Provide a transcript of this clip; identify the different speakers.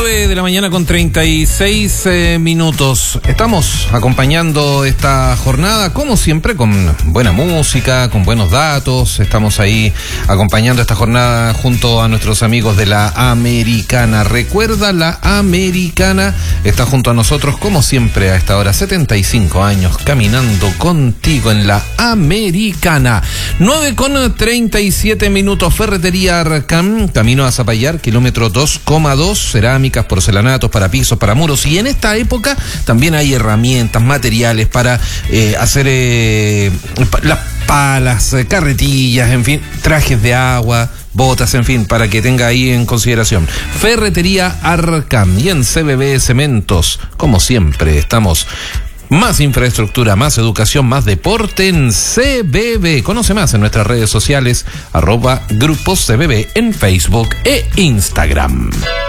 Speaker 1: 9 de la mañana con 36 minutos. Estamos acompañando esta jornada, como siempre, con buena música, con buenos datos. Estamos ahí acompañando esta jornada junto a nuestros amigos de la Americana. Recuerda, la Americana está junto a nosotros, como siempre, a esta hora, 75 años, caminando contigo en la Americana. 9 con 37 minutos. Ferretería Arcam, camino a Zapallar, kilómetro 2,2. Cerámicas, porcelanatos, para pisos, para muros. Y en esta época también hay herramientas, materiales para hacer las palas, carretillas, en fin, trajes de agua, botas, en fin, para que tenga ahí en consideración. Ferretería Arcam. Y en CBB Cementos, como siempre, estamos. Más infraestructura, más educación, más deporte en CBB. Conoce más en nuestras redes sociales, @Grupos CBB en Facebook e Instagram.